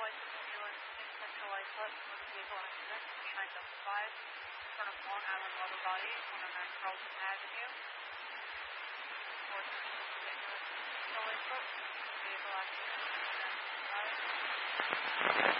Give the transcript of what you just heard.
license ambulance in Central Islip, motor vehicle accident, behind double 5, in front of Long Island Auto Body, 109 Carlton Avenue. 436 ambulance in Central Islip, motor vehicle accident, behind double 5.